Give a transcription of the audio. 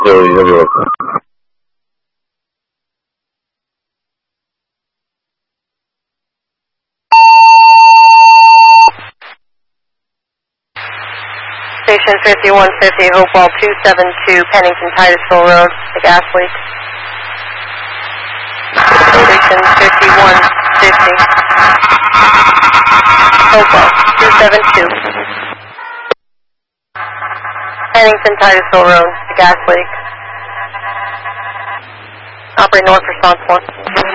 you're welcome. Station 5150, Hopewell 272, Pennington Titusville Road, the gas leak. Station 5150, Hopewell 272, Pennington Titusville Road, the gas leak. Operate north response 1.